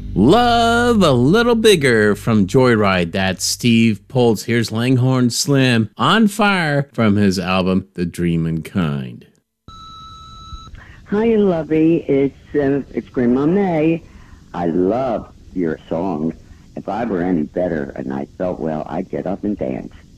Love a Little Bigger from Joyride. That's Steve Poltz. Here's Langhorne Slim on Fire from his album The Dreamin' Kind. Hi, Lovey. It's Grandma May. I love your song. If I were any better and I felt well, I'd get up and dance.